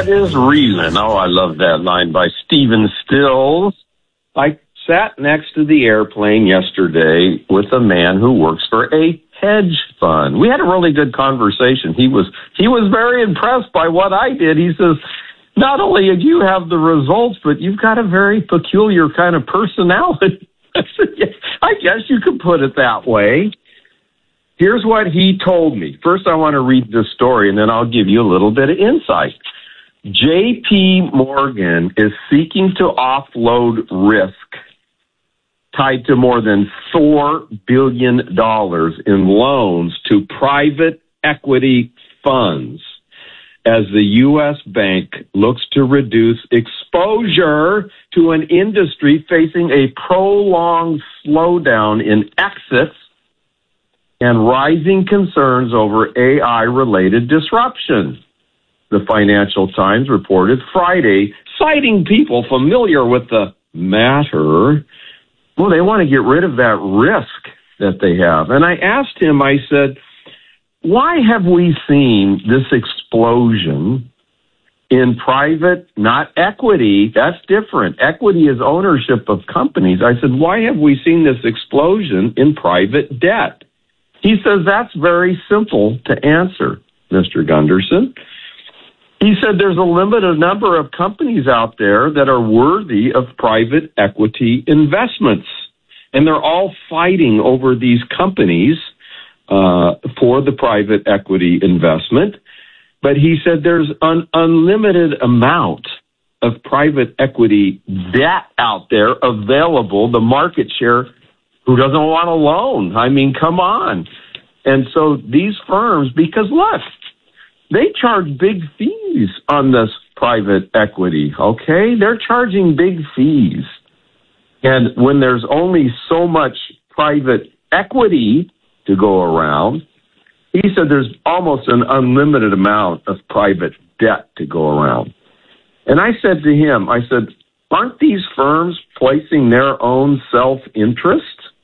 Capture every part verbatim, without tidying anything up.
is reason. Oh, I love that line by Stephen Stills. I sat next to the airplane yesterday with a man who works for a hedge fund. We had a really good conversation. He was he was very impressed by what I did. He says, not only do you have the results, but you've got a very peculiar kind of personality. I said, yeah, I guess you could put it that way. Here's what he told me. First, I want to read this story, and then I'll give you a little bit of insight. J P Morgan is seeking to offload risk tied to more than four billion dollars in loans to private equity funds as the U S bank looks to reduce exposure to an industry facing a prolonged slowdown in exits and rising concerns over A I-related disruption. The Financial Times reported Friday, citing people familiar with the matter. Well, they want to get rid of that risk that they have. And I asked him, I said, why have we seen this explosion in private, not equity? That's different. Equity is ownership of companies. I said, why have we seen this explosion in private debt? He says, that's very simple to answer, Mister Gunderson. He said there's a limited number of companies out there that are worthy of private equity investments, and they're all fighting over these companies uh, for the private equity investment. But he said there's an unlimited amount of private equity debt out there available, the market share. Who doesn't want a loan? I mean, come on. And so these firms, because look, they charge big fees on this private equity, okay? They're charging big fees. And when there's only so much private equity to go around, he said there's almost an unlimited amount of private debt to go around. And I said to him, I said, aren't these firms placing their own self-interest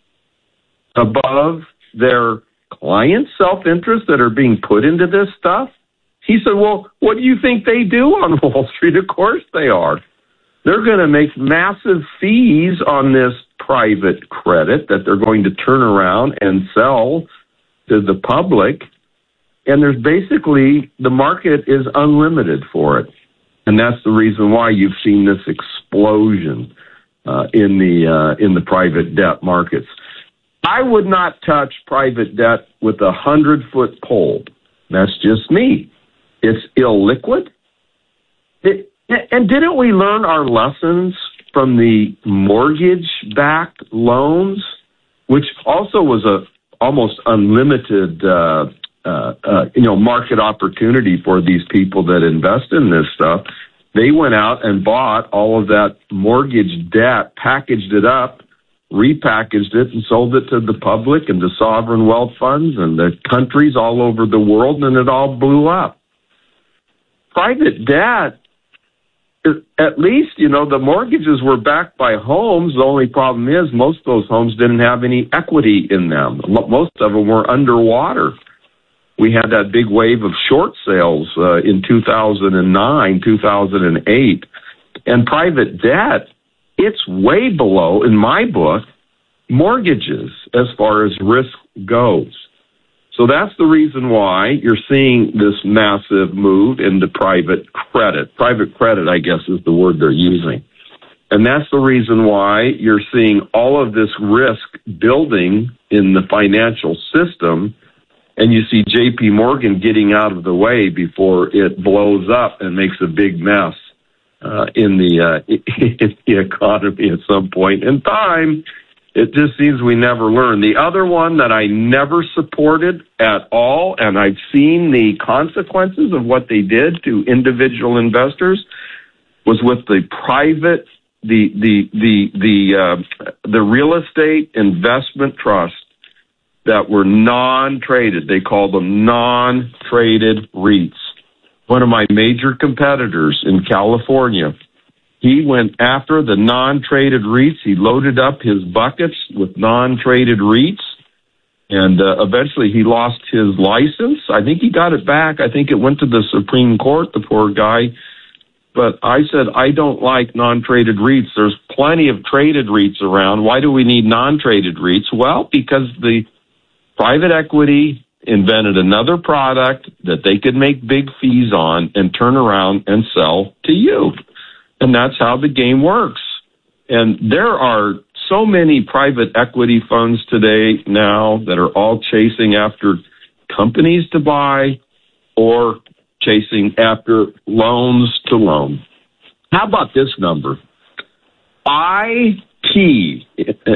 above their clients' self-interest that are being put into this stuff? He said, well, what do you think they do on Wall Street? Of course they are. They're going to make massive fees on this private credit that they're going to turn around and sell to the public. And there's basically, the market is unlimited for it. And that's the reason why you've seen this explosion uh, in the uh, in the private debt markets. I would not touch private debt with a hundred-foot pole. That's just me. It's illiquid. It, and didn't we learn our lessons from the mortgage-backed loans, which also was a almost unlimited, uh, uh, uh, you know, market opportunity for these people that invest in this stuff? They went out and bought all of that mortgage debt, packaged it up, repackaged it, and sold it to the public and the sovereign wealth funds and the countries all over the world, and it all blew up. Private debt, at least, you know, the mortgages were backed by homes. The only problem is most of those homes didn't have any equity in them. Most of them were underwater. We had that big wave of short sales uh, in two thousand nine, two thousand eight. And private debt, it's way below, in my book, mortgages as far as risk goes. So that's the reason why you're seeing this massive move into private credit. Private credit, I guess, is the word they're using. And that's the reason why you're seeing all of this risk building in the financial system, and you see J P Morgan getting out of the way before it blows up and makes a big mess uh, in the uh, in the economy at some point in time. It just seems we never learn. The other one that I never supported at all, and I've seen the consequences of what they did to individual investors, was with the private, the the the the uh, the real estate investment trusts that were non-traded. They called them non-traded REITs. One of my major competitors in California, he went after the non-traded REITs. He loaded up his buckets with non-traded REITs, and uh, eventually he lost his license. I think he got it back. I think it went to the Supreme Court, the poor guy. but I said I don't like non-traded REITs. There's plenty of traded REITs around. Why do we need non-traded REITs? Well, because the private equity invented another product that they could make big fees on and turn around and sell to you. And that's how the game works. And there are so many private equity funds today now that are all chasing after companies to buy or chasing after loans to loan. How about this number? I T,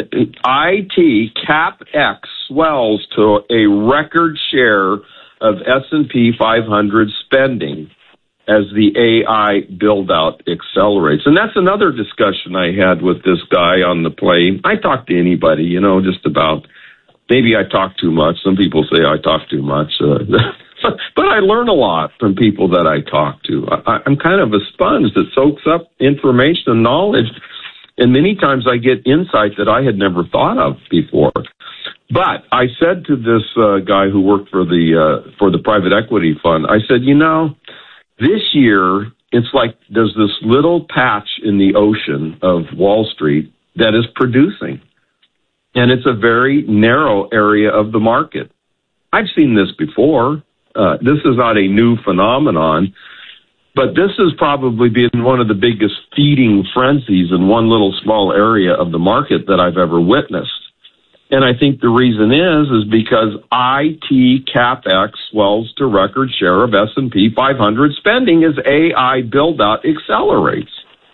I T CapEx swells to a record share of S and P five hundred spending as the A I build-out accelerates. And that's another discussion I had with this guy on the plane. I talk to anybody, you know, just about, maybe I talk too much. Some people say I talk too much. Uh, but I learn a lot from people that I talk to. I, I'm kind of a sponge that soaks up information and knowledge. And many times I get insight that I had never thought of before. But I said to this uh, guy who worked for the uh, for the private equity fund, I said, you know, this year it's like there's this little patch in the ocean of Wall Street that is producing. And it's a very narrow area of the market. I've seen this before. Uh, this is not a new phenomenon. But this has probably been one of the biggest feeding frenzies in one little small area of the market that I've ever witnessed. And I think the reason is, is because I T CapEx swells to record share of S and P five hundred spending as A I build-out accelerates.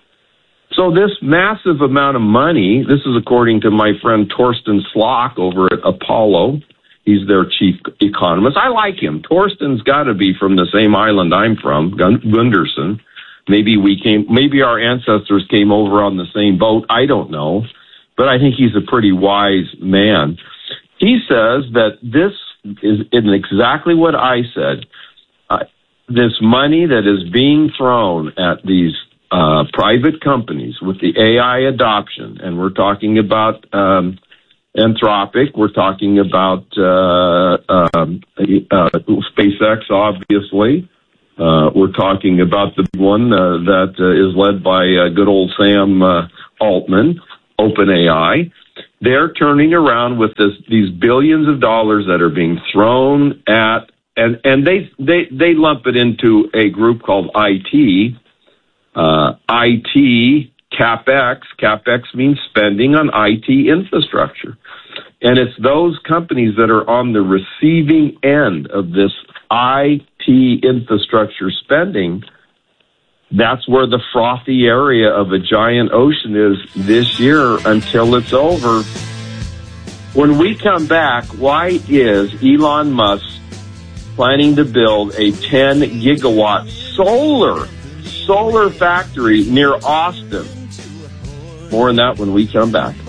So this massive amount of money, this is according to my friend Torsten Slok over at Apollo. He's their chief economist. I like him. Torsten's got to be from the same island I'm from, Gunderson. Maybe we came, maybe our ancestors came over on the same boat. I don't know. But I think he's a pretty wise man. He says that this is in exactly what I said. Uh, this money that is being thrown at these uh, private companies with the A I adoption, and we're talking about um, Anthropic, we're talking about uh, um, uh, SpaceX, obviously. Uh, we're talking about the one uh, that uh, is led by uh, good old Sam uh, Altman, OpenAI. They're turning around with this, these billions of dollars that are being thrown at, and, and they, they, they lump it into a group called I T. Uh, I T CapEx. CapEx means spending on I T infrastructure. And it's those companies that are on the receiving end of this I T infrastructure spending. That's where the frothy area of a giant ocean is this year until it's over. When we come back, why is Elon Musk planning to build a ten gigawatt solar, solar factory near Austin? More on that when we come back.